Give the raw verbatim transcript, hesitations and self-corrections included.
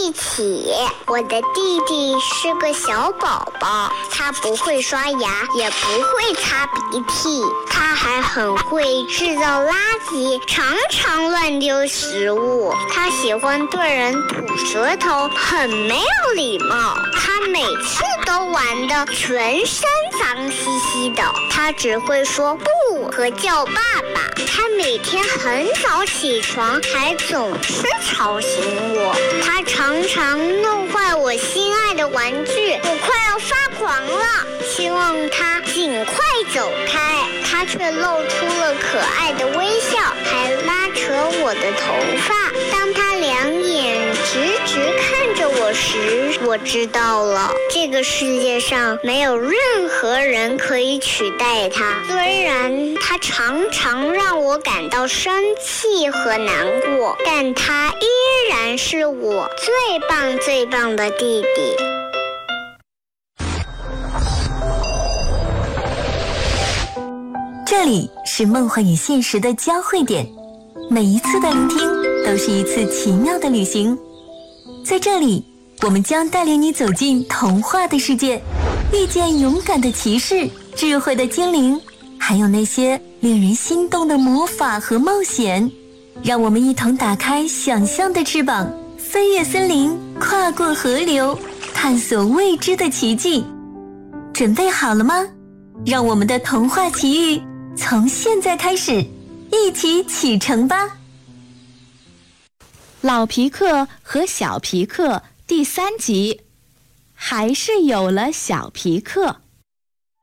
一起。我的弟弟是个小宝宝，他不会刷牙，也不会擦鼻涕，他还很会制造垃圾，常常乱丢食物。他喜欢对人吐舌头，很没有礼貌。他每次都玩得全身脏兮兮的，他只会说不和叫爸爸。他每天很早起床，还总是吵醒我。他常常弄坏我心爱的玩具，我快要发狂了，希望他尽快走开。他却露出了可爱的微笑，还拉扯我的头发。当他两眼直直看着我时，我知道了，这个世界上没有任何人可以取代他。虽然他常常让我感到生气和难过，但他依然是我最棒最棒的弟弟。 这里是梦幻与现实的交汇点，每一次的聆听都是一次奇妙的旅行。在这里，我们将带领你走进童话的世界，遇见勇敢的骑士、智慧的精灵，还有那些令人心动的魔法和冒险。让我们一同打开想象的翅膀，飞越森林，跨过河流，探索未知的奇迹。准备好了吗？让我们的童话奇遇从现在开始，一起启程吧！ 老皮克和小皮克第三集，还是有了小皮克。